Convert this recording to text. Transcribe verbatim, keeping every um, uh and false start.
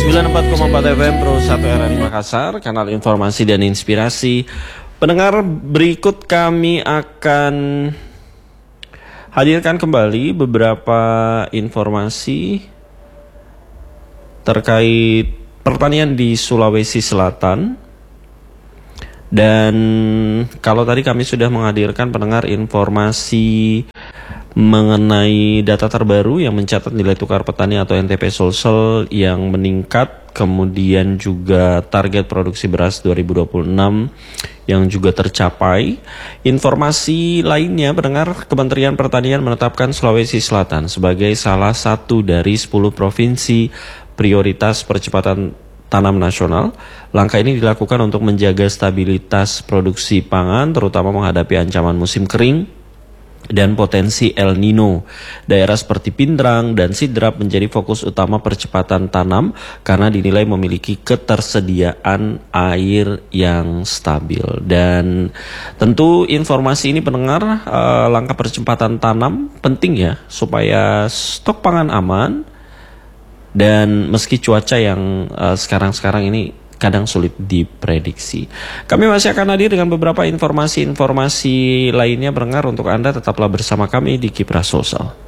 sembilan puluh empat koma empat F M Pro satu R R I Makassar, kanal informasi dan inspirasi. Pendengar, berikut kami akan hadirkan kembali beberapa informasi terkait pertanian di Sulawesi Selatan. Dan kalau tadi kami sudah menghadirkan pendengar informasi mengenai data terbaru yang mencatat nilai tukar petani atau N T P Sulsel yang meningkat, kemudian juga target produksi beras dua ribu dua puluh enam yang juga tercapai. Informasi lainnya, pendengar, Kementerian Pertanian menetapkan Sulawesi Selatan sebagai salah satu dari sepuluh provinsi prioritas percepatan tanam nasional. Langkah ini dilakukan untuk menjaga stabilitas produksi pangan, terutama menghadapi ancaman musim kering dan potensi El Nino. Daerah seperti Pindrang dan Sidrap menjadi fokus utama percepatan tanam karena dinilai memiliki ketersediaan air yang stabil. Dan tentu informasi ini, pendengar, eh, langkah percepatan tanam penting ya, supaya stok pangan aman. Dan meski cuaca yang uh, sekarang-sekarang ini kadang sulit diprediksi, kami masih akan hadir dengan beberapa informasi-informasi lainnya, pendengar. Untuk Anda tetaplah bersama kami di Kiprah Sosial.